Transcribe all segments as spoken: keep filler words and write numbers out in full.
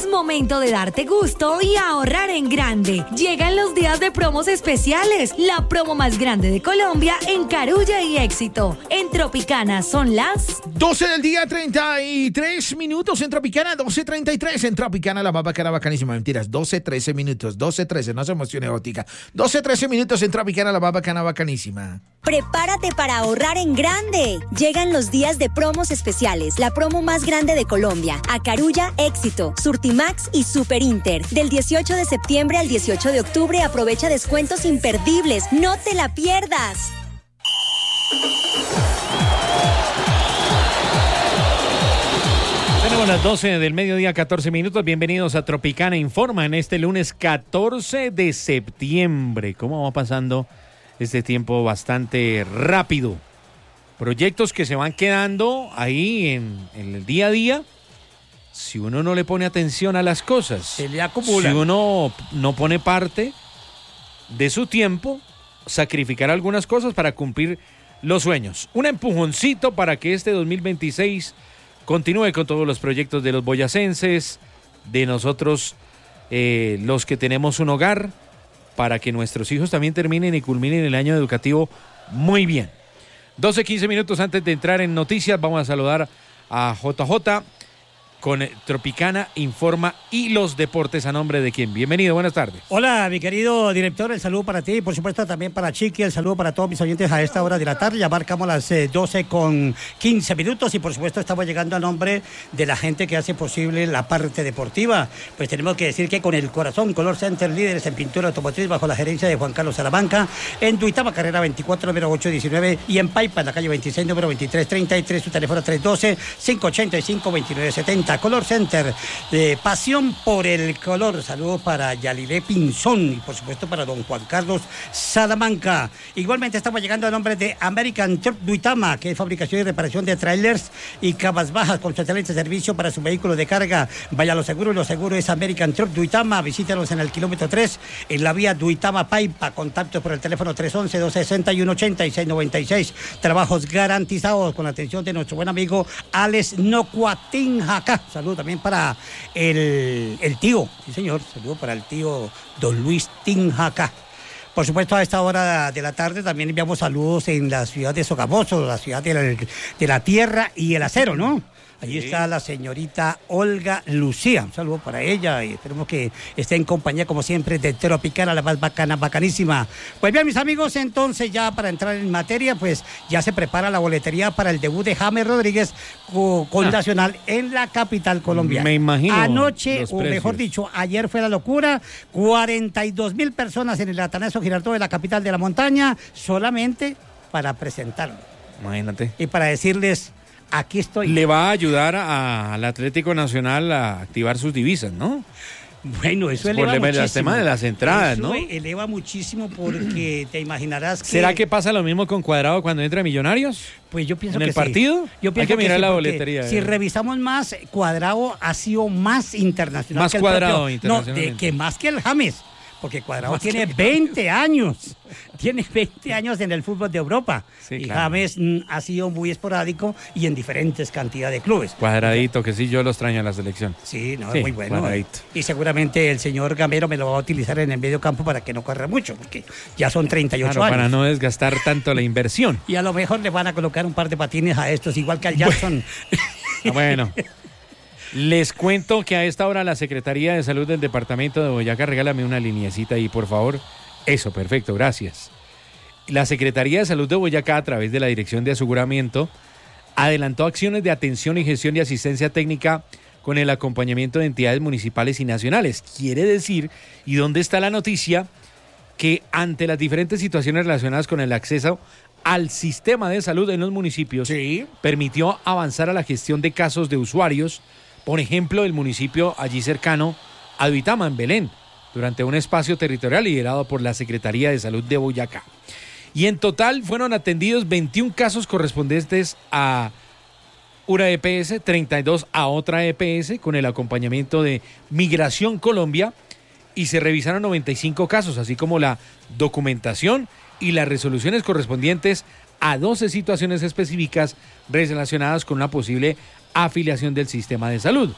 Es momento de darte gusto y ahorrar en grande. Llegan los días de promos especiales. La promo más grande de Colombia en Carulla y Éxito. En Tropicana son las doce del día, treinta y tres minutos. En Tropicana, doce treinta y tres. En Tropicana, la más bacana, bacanísima. Mentiras, doce trece minutos. doce trece, no se emocione, gótica. doce trece minutos en Tropicana, la más bacana, bacanísima. Prepárate para ahorrar en grande. Llegan los días de promos especiales. La promo más grande de Colombia. A Carulla, Éxito, Surtimax y Super Inter. Del dieciocho de septiembre al dieciocho de octubre aprovecha descuentos imperdibles. No te la pierdas. Tenemos las doce del mediodía, catorce minutos. Bienvenidos a Tropicana Informa en este lunes catorce de septiembre. ¿Cómo va pasando este tiempo bastante rápido? Proyectos que se van quedando ahí en, en el día a día. Si uno no le pone atención a las cosas, se le acumulan. Si uno no pone parte de su tiempo, sacrificar algunas cosas para cumplir los sueños. Un empujoncito para que este dos mil veintiséis continúe con todos los proyectos de los boyacenses, de nosotros, eh, los que tenemos un hogar, para que nuestros hijos también terminen y culminen el año educativo muy bien. doce, quince minutos antes de entrar en noticias, vamos a saludar a J J con Tropicana Informa y los deportes. ¿A nombre de quién? Bienvenido, buenas tardes. Hola, mi querido director, el saludo para ti y por supuesto también para Chiqui, el saludo para todos mis oyentes a esta hora de la tarde. Ya marcamos las eh, doce con quince minutos y por supuesto estamos llegando a nombre de la gente que hace posible la parte deportiva. Pues tenemos que decir que con el corazón, Color Center, líderes en pintura automotriz bajo la gerencia de Juan Carlos Salamanca, en Duitama, carrera veinticuatro, número ocho diecinueve, y en Paipa, en la calle veintiséis, número veintitrés treinta y tres, su teléfono tres uno dos, cinco ocho cinco, dos nueve siete cero. Color Center, eh, pasión por el color. Saludos para Yalilé Pinzón y por supuesto para don Juan Carlos Salamanca. Igualmente estamos llegando a nombre de American Truck Duitama, que es fabricación y reparación de trailers y cabas bajas con su excelente servicio para su vehículo de carga. Vaya a lo seguro, y lo seguro es American Truck Duitama. Visítanos en el kilómetro tres, en la vía Duitama Paipa. Contactos por el teléfono tres once, dos sesenta y uno, ochenta y seis noventa y seis. Trabajos garantizados con la atención de nuestro buen amigo Alex Nocuatinjacá. Saludos también para el, el tío, sí señor, saludos para el tío don Luis Tinjacá. Por supuesto, a esta hora de la tarde también enviamos saludos en la ciudad de Sogamoso, la ciudad de la, de la tierra y el acero, ¿no? Allí sí está la señorita Olga Lucía. Un saludo para ella y esperemos que esté en compañía, como siempre, de Tropicana, la más bacana, bacanísima. Pues bien, mis amigos, entonces ya para entrar en materia, pues ya se prepara la boletería para el debut de James Rodríguez con, con ah. Nacional en la capital colombiana. Me imagino. Anoche, o mejor dicho, ayer fue la locura. cuarenta y dos mil personas en el Atanasio Girardot de la capital de la montaña, solamente para presentarlo. Imagínate. Y para decirles: aquí estoy. Le va a ayudar a, al Atlético Nacional a activar sus divisas, ¿no? Bueno, eso es eleva por muchísimo. El tema de las entradas, eso ¿no? eleva muchísimo porque te imaginarás que... ¿Será que pasa lo mismo con Cuadrado cuando entra Millonarios? Pues yo pienso ¿En que el partido? Sí. Yo pienso Hay que mirar sí, la boletería. Si eh. revisamos más, Cuadrado ha sido más internacional más que el Cuadrado propio, internacionalmente. No, de, que más que el James. Porque Cuadrado tiene veinte años, tiene veinte años en el fútbol de Europa. Sí, y claro. James mm, ha sido muy esporádico y en diferentes cantidades de clubes. Cuadradito, que sí, yo lo extraño en la selección. Sí, no, sí, es muy bueno. Cuadradito. Y seguramente el señor Gamero me lo va a utilizar en el medio campo para que no corra mucho, porque ya son treinta y ocho claro, años. para no desgastar tanto la inversión. Y a lo mejor le van a colocar un par de patines a estos, igual que al Jackson. Bueno. Les cuento que a esta hora la Secretaría de Salud del Departamento de Boyacá, regálame una lineecita ahí, por favor. Eso, perfecto, gracias. La Secretaría de Salud de Boyacá, a través de la Dirección de Aseguramiento, adelantó acciones de atención y gestión de asistencia técnica con el acompañamiento de entidades municipales y nacionales. Quiere decir, ¿y dónde está la noticia? Que ante las diferentes situaciones relacionadas con el acceso al sistema de salud en los municipios, sí, permitió avanzar a la gestión de casos de usuarios. Por ejemplo, el municipio allí cercano a Duitama, en Belén, durante un espacio territorial liderado por la Secretaría de Salud de Boyacá. Y en total fueron atendidos veintiún casos correspondientes a una E P S, treinta y dos a otra E P S, con el acompañamiento de Migración Colombia, y se revisaron noventa y cinco casos, así como la documentación y las resoluciones correspondientes a doce situaciones específicas relacionadas con una posible afiliación del sistema de salud.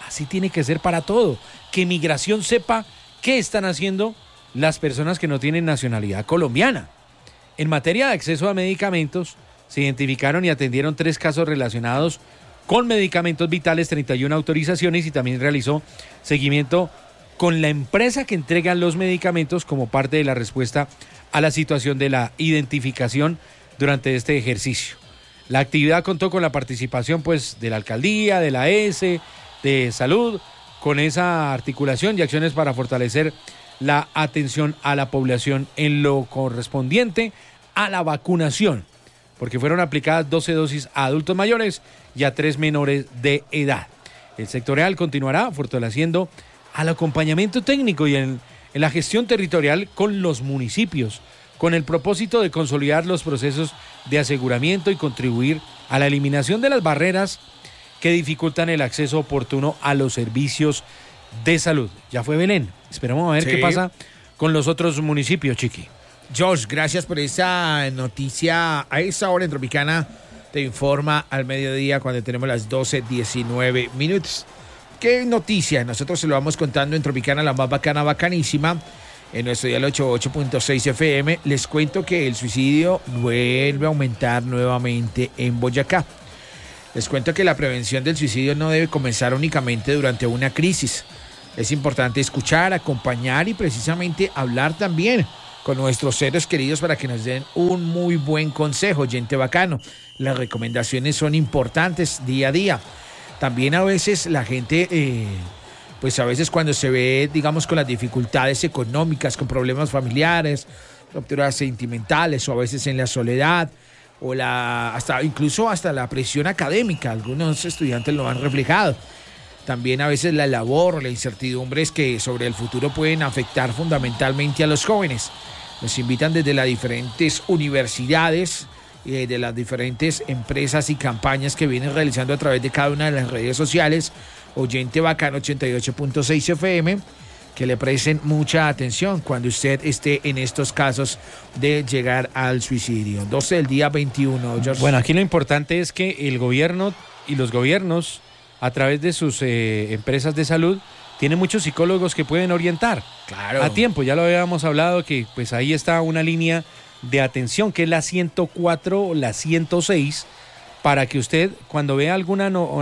Así tiene que ser para todo. Que Migración sepa qué están haciendo las personas que no tienen nacionalidad colombiana. En materia de acceso a medicamentos, se identificaron y atendieron tres casos relacionados con medicamentos vitales, treinta y una autorizaciones, y también realizó seguimiento con la empresa que entrega los medicamentos como parte de la respuesta a la situación de la identificación durante este ejercicio. La actividad contó con la participación pues de la alcaldía, de la E S, de salud, con esa articulación y acciones para fortalecer la atención a la población en lo correspondiente a la vacunación, porque fueron aplicadas doce dosis a adultos mayores y a tres menores de edad. El sectorial continuará fortaleciendo al acompañamiento técnico y en, en la gestión territorial con los municipios, con el propósito de consolidar los procesos de aseguramiento y contribuir a la eliminación de las barreras que dificultan el acceso oportuno a los servicios de salud. Ya fue Belén. Esperamos a ver sí. qué pasa con los otros municipios, Chiqui. George, gracias por esa noticia. A esa hora en Tropicana te informa al mediodía cuando tenemos las doce diecinueve minutos. ¿Qué noticia? Nosotros se lo vamos contando en Tropicana, la más bacana, bacanísima, en nuestro dial ochenta y ocho punto seis F M. Les cuento que el suicidio vuelve a aumentar nuevamente en Boyacá. Les cuento que la prevención del suicidio no debe comenzar únicamente durante una crisis. Es importante escuchar, acompañar y precisamente hablar también con nuestros seres queridos para que nos den un muy buen consejo, gente bacano. Las recomendaciones son importantes día a día. También a veces la gente, eh, pues a veces cuando se ve, digamos, con las dificultades económicas, con problemas familiares, rupturas sentimentales o a veces en la soledad, o la hasta incluso hasta la presión académica, algunos estudiantes lo han reflejado. También a veces la labor, la incertidumbre es que sobre el futuro pueden afectar fundamentalmente a los jóvenes. Nos invitan desde las diferentes universidades, eh, de las diferentes empresas y campañas que vienen realizando a través de cada una de las redes sociales. Oyente bacano ochenta y ocho punto seis F M, que le presten mucha atención cuando usted esté en estos casos de llegar al suicidio. doce del día veintiuno. George. Bueno, aquí lo importante es que el gobierno y los gobiernos, a través de sus eh, empresas de salud, tienen muchos psicólogos que pueden orientar claro. a tiempo. Ya lo habíamos hablado que pues ahí está una línea de atención que es la ciento cuatro o la ciento seis, para que usted cuando vea alguna no,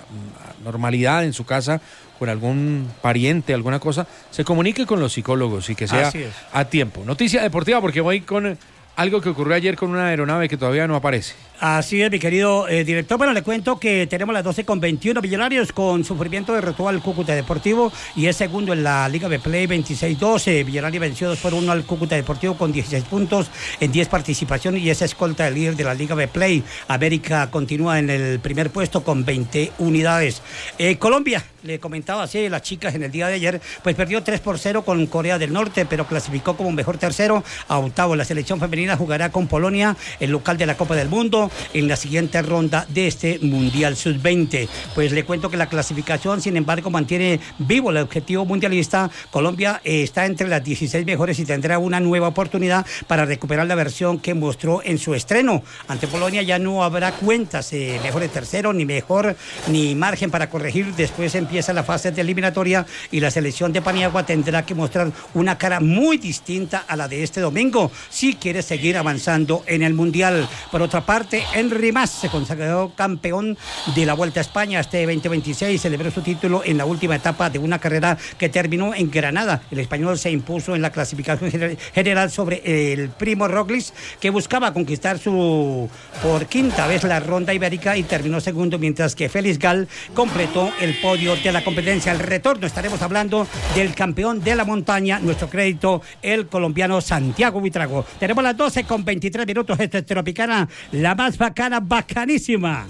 normalidad en su casa con algún pariente, alguna cosa, se comunique con los psicólogos y que sea a tiempo. Noticia deportiva, porque voy con algo que ocurrió ayer con una aeronave que todavía no aparece. Así es, mi querido eh, director. Bueno, le cuento que tenemos las doce con veintiuno. Millonarios con sufrimiento derrotó al Cúcuta Deportivo y es segundo en la Liga Betplay, veintiséis doce. Millonarios venció dos por uno al Cúcuta Deportivo con dieciséis puntos en diez participaciones y es escolta del líder de la Liga Betplay. América continúa en el primer puesto con veinte unidades. Eh, Colombia, le comentaba así, las chicas en el día de ayer, pues perdió tres por cero con Corea del Norte, pero clasificó como mejor tercero a octavo. La selección femenina jugará con Polonia, el local de la Copa del Mundo, en la siguiente ronda de este Mundial sub veinte. Pues le cuento que la clasificación, sin embargo, mantiene vivo el objetivo mundialista. Colombia eh, está entre las dieciséis mejores y tendrá una nueva oportunidad para recuperar la versión que mostró en su estreno. Ante Polonia ya no habrá cuentas, eh, mejor de tercero, ni mejor, ni margen para corregir. Después empieza la fase de eliminatoria y la selección de Paniagua tendrá que mostrar una cara muy distinta a la de este domingo si quiere seguir avanzando en el Mundial. Por otra parte, Henry Mas se consagró campeón de la Vuelta a España este veinte veintiséis, celebró su título en la última etapa de una carrera que terminó en Granada. El español se impuso en la clasificación general sobre el Primo Roglic, que buscaba conquistar su por quinta vez la ronda ibérica y terminó segundo, mientras que Félix Gal completó el podio de la competencia. Al retorno estaremos hablando del campeón de la montaña, nuestro crédito, el colombiano Santiago Buitrago. Tenemos las doce con veintitrés minutos. Esta es Tropicana, la más bacana, bacanísima.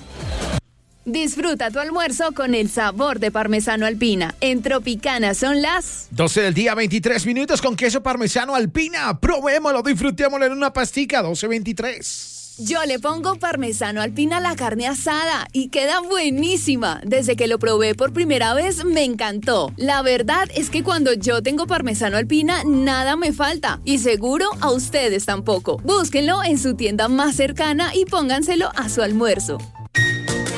Disfruta tu almuerzo con el sabor de parmesano Alpina. En Tropicana son las doce del día, veintitrés minutos con queso parmesano Alpina. Probémoslo, disfrutémoslo en una pastica. doce veintitrés. Yo le pongo parmesano Alpina a la carne asada y queda buenísima. Desde que lo probé por primera vez me encantó. La verdad es que cuando yo tengo parmesano Alpina nada me falta y seguro a ustedes tampoco. Búsquenlo en su tienda más cercana y pónganselo a su almuerzo.